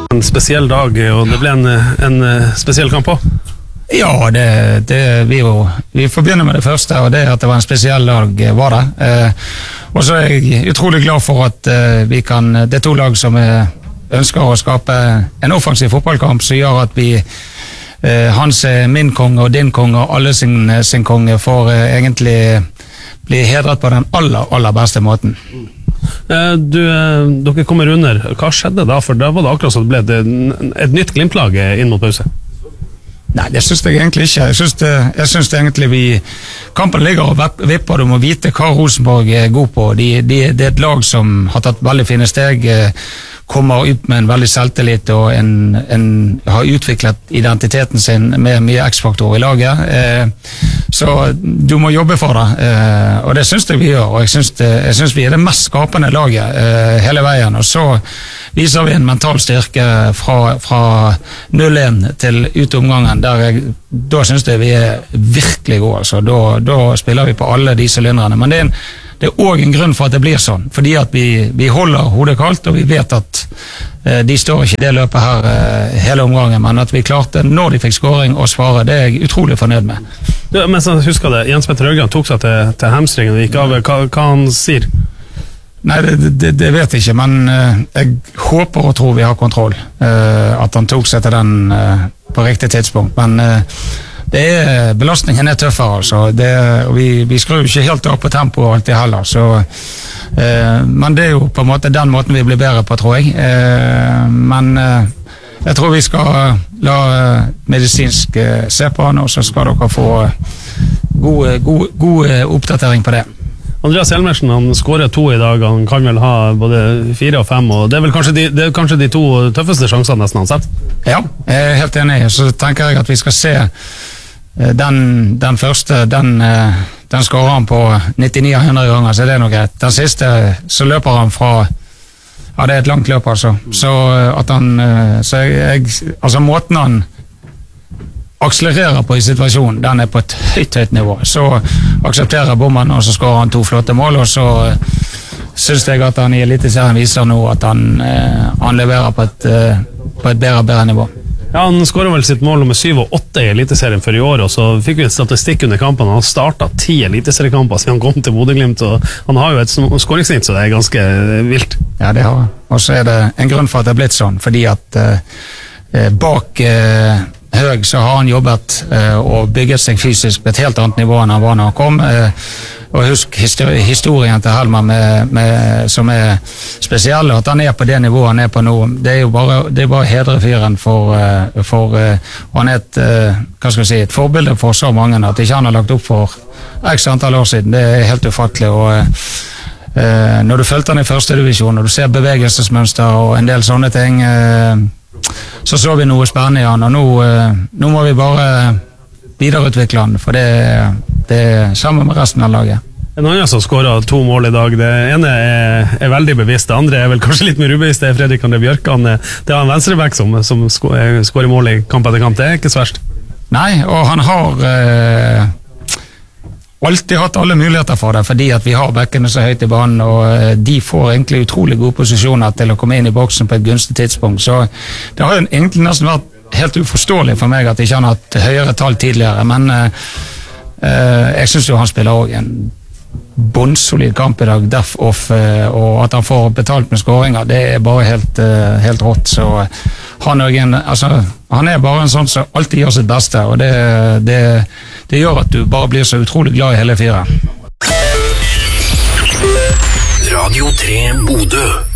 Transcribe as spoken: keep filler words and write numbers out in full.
En spesiell dag, og det ble en, en spesiell kamp også. Ja, det, det, vi, jo, vi får begynne med det første, og det at det var en spesiell dag var det. Eh, og så er jeg utrolig glad for at eh, vi kan, det er to lag som er, ønsker å skape en offensiv fotballkamp som gjør at vi, eh, hans er min konge og din konge og alle sin, sin konge får eh, egentlig bli hedret på den aller, aller beste måten. Du, dere kommer under. Hva skjedde da? For da var det akkurat så det ble et, et nytt Glimt-lag inn mot pause. Nei, det synes jeg egentlig ikke. Jeg synes, det, jeg synes det egentlig vi kampen ligger og vipper. Du må vite hva Rosenborg er god på. De, de, det er et lag som har tatt veldig fine steg, kommer ut med en veldig selvtillit og en, en, har utviklet identiteten sin med mye X-faktor i laget. Eh, så du må jobbe for det, eh, og det synes jeg vi gjør. Og jeg synes, det, jeg synes vi er det mest skapende laget eh, hele veien. Og så viser vi en mental styrke fra, fra null én til ut omgangen. Der jeg, da synes jeg vi er virkelig gode. Altså. Da, da spiller vi på alle de sylindrene. Men det er en Det er også en grunn for at det blir sånn, fordi at vi, vi holder hodet kaldt, og vi vet at eh, de står ikke i det løpet her eh, hele omgangen, men at vi klarte, når de fikk scoring og svare, det er jeg utrolig fornøyd med. Ja, men så husker det, Jens Petter Haugan tok seg til, til hamstringen og gikk av. Hva, hva han sier? Nei, det, det, det vet jeg ikke, men eh, jeg håper og tror vi har kontroll, eh, at han tok seg til den eh, på riktig tidspunkt, men eh, det er, belastningen er tøffere, altså. Det, og vi, vi skrur ikke helt opp på tempo og alt det heller, så, eh, men det er jo på en måte den måten vi blir bedre på, tror jeg. Eh, men eh, jeg tror vi skal la medisinsk eh, se på han, og så skal dere få god, god, god oppdatering på det. Andreas Hjelmersen, han skårer to i dag, han kan vel ha både fire og fem, og det er vel kanskje de, det er kanskje de to tøffeste sjansene nesten han sett? Ja, jeg er helt enig, så tenker jeg at vi skal se Den, den første, den, den skårer han på nittionio av hundre ganger, så det er noe greit. Den siste, så løper han fra, ja det er et langt løp altså, så at han, så jeg, jeg, altså måten han akselererer på i situasjonen, den er på et høyt, høyt nivå. Så aksepterer bommen, og så skårer han to flotte mål, og så synes jeg at han i Eliteserien viser nå at han, han leverer på et, på et bedre, bedre nivå. Ja, han skåret vel sitt mål nummer syv og åtte i Eliteserien for i år, og så fikk vi et statistikk under kampen. Han har startet ti Eliteseriekamper siden han kom til Bodø Glimt, og han har jo et skåringssnitt, så det er ganske vilt. Ja, det har han. Og så er det en grunn for at det er blitt sånn, fordi at eh, bak eh, Høg så har han jobbet eh, og bygget seg fysisk på et helt annet nivå enn han var når han kom. Eh, og husk historien til Helmer med, med, som er spesiell, at han er på det nivået han er på nå. Det er jo bare, det er bare å hedre fyren for, uh, for uh, han er et, uh, hva skal jeg si, et forbilde for så mange, at ikke han har lagt opp for x antall år siden. Det er helt ufattelig. Og uh, uh, når du følte han i første divisjon, og du ser bevegelsesmønster og en del sånne ting, uh, så så vi noe spennende i han, og nå, uh, nå må vi bare videreutvikle han, for det, det er sammen med resten av laget. En annen som skåret to mål i dag, det ene er, er veldig bevisst, det andre er vel kanskje litt mer ubevisst, det er Fredrik André Bjørkan. Det er han venstreback som, som skårer mål i kamp etter kamp, det er ikke så verst. Nei, og han har eh, alltid hatt alle muligheter for det, fordi at vi har bekkene så høyt i banen, og eh, de får egentlig utrolig gode posisjoner til å komme inn i boksen på et gunstig tidspunkt, så det har jo egentlig nesten vært helt uforståelig for meg at ikke han har hatt høyere tall tidligere, men uh, uh, jeg synes jo han spiller også en båndsolid kamp i dag, deff off, uh, og at han får betalt med skåringer, det er bare helt, uh, helt rått, så uh, han, er en, altså, han er bare en sånn som alltid gjør sitt beste, og det, det, det gjør at du bare blir så utrolig glad i hele fire. Radio tre Bodø.